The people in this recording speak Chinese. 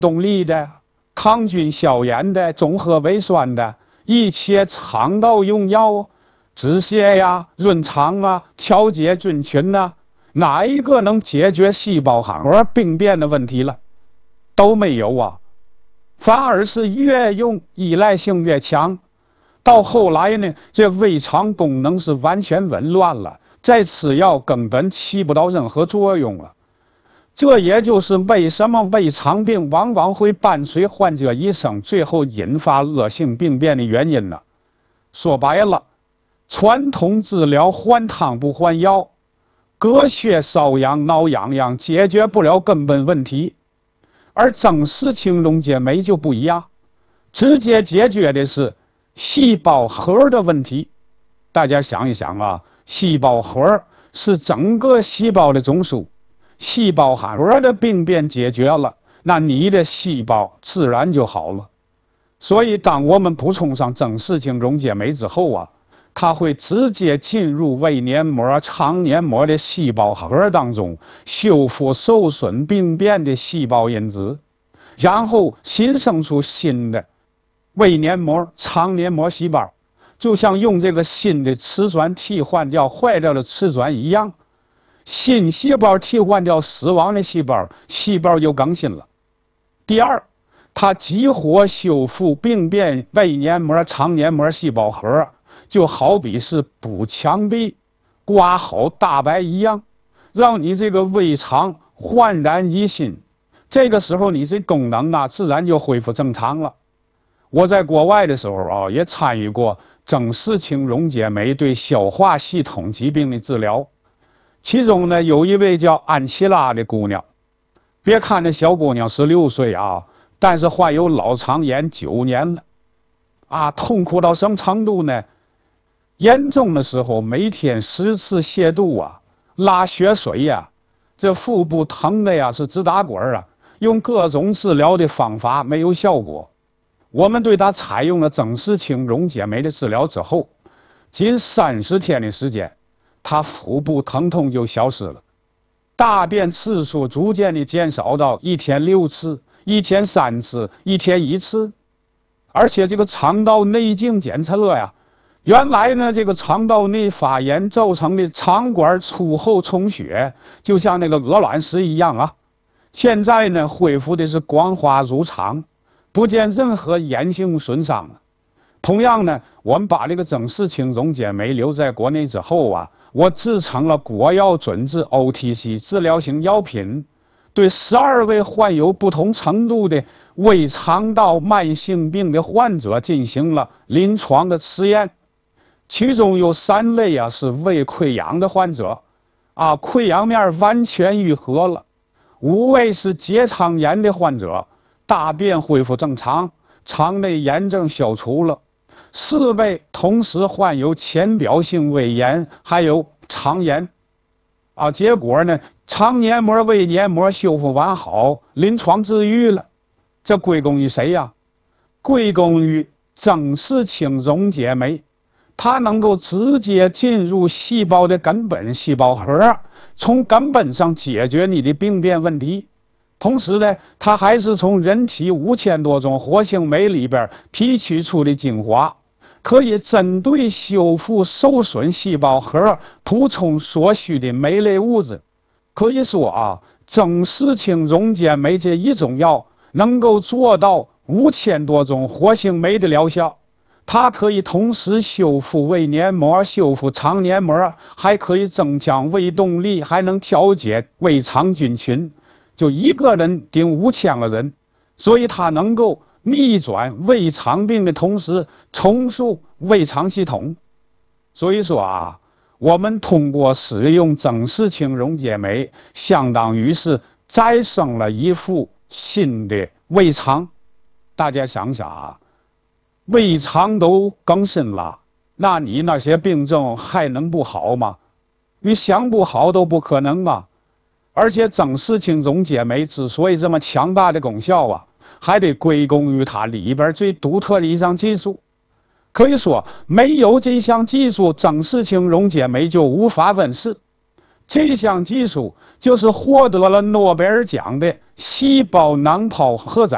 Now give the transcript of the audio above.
动力的、抗菌消炎的、综合胃酸的，一切肠道用药、止泻呀、润肠啊、调节菌群呐，哪一个能解决细胞核病变的问题了？都没有啊，反而是越用依赖性越强。到后来呢，这胃肠功能是完全紊乱了，再吃药根本起不到任何作用了。这也就是为什么胃肠病往往会伴随患者一生，最后引发恶性病变的原因呢。说白了，传统治疗换汤不换药，隔靴搔痒挠痒痒，解决不了根本问题。而增视轻溶解酶就不一样，直接解决的是细胞核的问题。大家想一想啊，细胞核是整个细胞的总数，细胞核的病变解决了，那你的细胞自然就好了。所以当我们补充上增视轻溶解酶之后啊，它会直接进入胃黏膜、肠黏膜的细胞核当中，修复受损病变的细胞因子，然后新生出新的胃黏膜、肠黏膜细胞，就像用这个新的瓷砖替换掉坏掉的瓷砖一样，新细胞替换掉死亡的细胞，细胞就更新了。第二，它激活修复病变胃黏膜、肠黏膜细胞核，就好比是补墙壁、刮好大白一样，让你这个胃肠焕然一新。这个时候你这功能啊，自然就恢复正常了。我在国外的时候啊，也参与过增视轻溶解酶对消化系统疾病的治疗。其中呢，有一位叫安琪拉的姑娘，别看这小姑娘16岁啊，但是患有脑肠炎9年了，啊，痛苦到什么程度呢？严重的时候每天10次泻肚啊，拉血水呀，这腹部疼的呀是直打滚啊，用各种治疗的方法没有效果。我们对他采用了增视轻溶解酶的治疗之后，仅30天的时间，他腹部疼痛就消失了，大便次数逐渐的减少到1天6次、1天3次、1天1次，而且这个肠道内镜检测呀，原来呢这个肠道内发炎造成的肠管粗厚充血，就像那个鹅卵石一样啊，现在呢恢复的是光滑如常，不见任何炎性损伤了。同样呢，我们把这个增视轻溶解酶留在国内之后啊，我制成了国药准字 OTC 治疗型药品，对12位患有不同程度的胃肠道慢性病的患者进行了临床的试验。其中有3类啊是胃溃疡的患者，啊，溃疡面完全愈合了；5位是结肠炎的患者，大便恢复正常，肠内炎症消除了；4位同时患有浅表性胃炎，还有肠炎。啊，结果呢，肠黏膜、胃黏膜修复完好，临床治愈了。这归功于谁呀？归功于增视轻溶解酶。它能够直接进入细胞的根本细胞核，从根本上解决你的病变问题。同时呢，它还是从人体5000多种活性酶里边提取出的精华，可以针对修复受损细胞核补充所需的酶类物质。可以说啊，增视轻溶解酶这一种药能够做到5000多种活性酶的疗效。它可以同时修复胃黏膜、修复肠黏膜，还可以增强胃动力，还能调节胃肠菌群。就一个人顶5000个人，所以它能够逆转胃肠病的同时重塑胃肠系统。所以说啊，我们通过使用增视轻溶解酶，相当于是再生了一副新的胃肠。大家想想啊，胃肠都更新了，那你那些病症还能不好吗？你想不好都不可能嘛。而且增视轻溶解酶之所以这么强大的功效啊，还得归功于它里边最独特的一项技术。可以说，没有这项技术，增视轻溶解酶就无法问世。这项技术就是获得了诺贝尔奖的细胞囊泡荷载